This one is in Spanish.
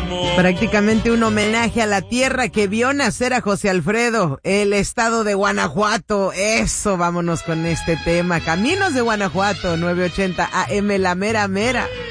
Prácticamente un homenaje a la tierra que vio nacer a José Alfredo, el estado de Guanajuato. Eso, vámonos con este tema. Caminos de Guanajuato, 980 AM, la mera mera.